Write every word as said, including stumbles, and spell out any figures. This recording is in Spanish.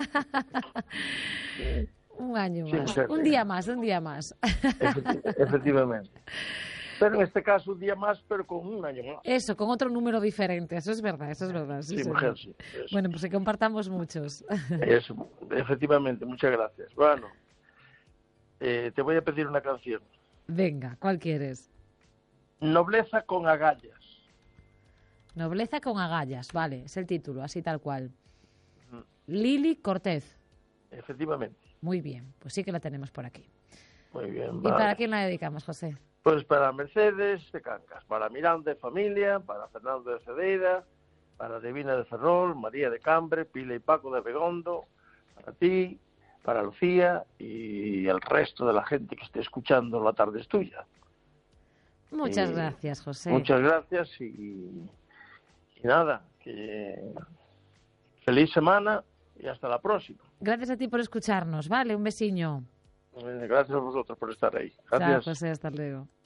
Un año más. Sí, un día más, un día más. Efecti efectivamente. Pero en este caso un día más, pero con un año más. Eso, con otro número diferente. Eso es verdad, eso es verdad. Sí, sí, mujer, sí. Eso. Bueno, pues que compartamos muchos. Eso, efectivamente. Muchas gracias. Bueno, eh, te voy a pedir una canción. Venga, ¿cuál quieres? Nobleza con agallas. Nobleza con agallas, vale, es el título, así tal cual. Lili Cortez. Efectivamente. Muy bien, pues sí que la tenemos por aquí. Muy bien. ¿Y vale. para quién la dedicamos, José? Pues para Mercedes de Cancas, para Miranda de Familia, para Fernando de Cedeira, para Divina de Ferrol, María de Cambre, Pila y Paco de Begondo, para ti, para Lucía y el resto de la gente que esté escuchando La Tarde es Tuya. Muchas y gracias, José. Muchas gracias y, y nada, que feliz semana y hasta la próxima. Gracias a ti por escucharnos, vale, un besiño. Gracias a vosotros por estar ahí. Gracias. Chao, José, hasta luego.